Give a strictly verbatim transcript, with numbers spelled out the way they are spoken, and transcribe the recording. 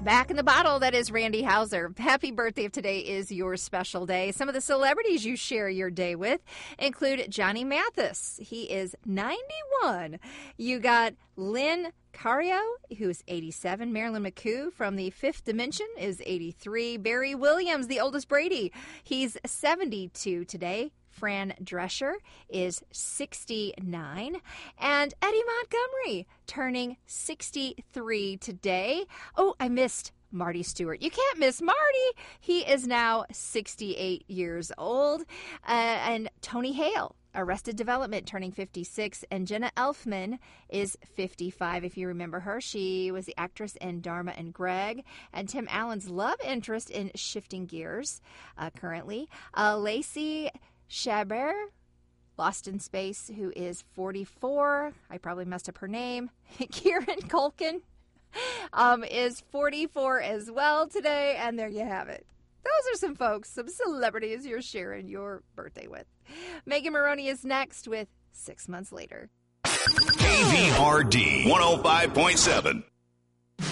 Back in the bottle, that is Randy Houser. Happy birthday if today is your special day. Some of the celebrities you share your day with include Johnny Mathis. He is ninety-one. You got Lynn Cario, who's eighty-seven. Marilyn McCoo from The Fifth Dimension is eighty-three. Barry Williams, the oldest Brady, he's seventy-two today. Fran Drescher is sixty-nine. And Eddie Montgomery turning sixty-three today. Oh, I missed Marty Stewart. You can't miss Marty. He is now sixty-eight years old. Uh, and Tony Hale, Arrested Development, turning fifty-six. And Jenna Elfman is fifty-five. If you remember her, she was the actress in Dharma and Greg. And Tim Allen's love interest in Shifting Gears uh, currently. Uh, Lacey Chabert, Lost in Space, who is forty-four. I probably messed up her name. Kieran Culkin um, is forty-four as well today. And there you have it. Those are some folks, some celebrities you're sharing your birthday with. Megan Maroney is next with Six Months Later. K V R D one oh five point seven.